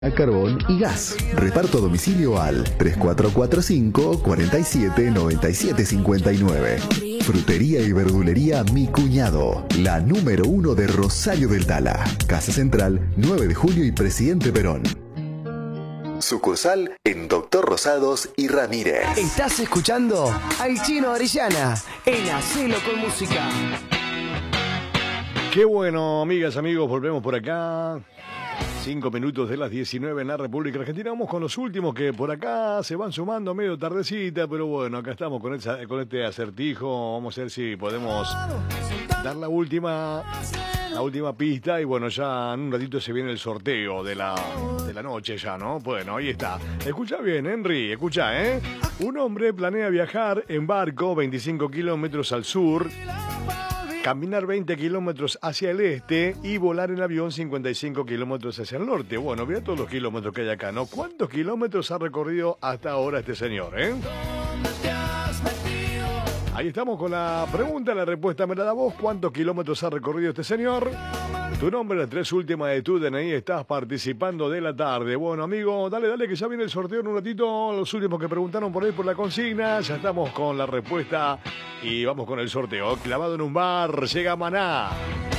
A carbón y gas. Reparto a domicilio al 3445 47 97 59. Frutería y verdulería Mi Cuñado, la número 1 de Rosario del Tala. Casa Central, 9 de julio y Presidente Perón. Sucursal en Doctor Rosados y Ramírez. Estás escuchando al Chino Orellana en Hacelo con Música. Qué bueno, amigas, amigos, volvemos por acá. 5 minutos de las 19 en la República Argentina. Vamos con los últimos que por acá se van sumando medio tardecita, pero bueno, acá estamos con este acertijo. Vamos a ver si podemos dar la última pista y bueno, ya en un ratito se viene el sorteo de la noche ya, ¿no? Bueno, ahí está. Escucha bien, Henry, escucha, ¿eh? Un hombre planea viajar en barco 25 kilómetros al sur, caminar 20 kilómetros hacia el este y volar en avión 55 kilómetros hacia el norte. Bueno, mira todos los kilómetros que hay acá, ¿no? ¿Cuántos kilómetros ha recorrido hasta ahora este señor, eh? Ahí estamos con la pregunta, la respuesta me la da vos. ¿Cuántos kilómetros ha recorrido este señor? Tu nombre, las 3 últimas de tu DNI, estás participando de la tarde. Bueno, amigo, dale, que ya viene el sorteo en un ratito. Los últimos que preguntaron por ahí por la consigna. Ya estamos con la respuesta y vamos con el sorteo. Clavado en un bar, llega Maná.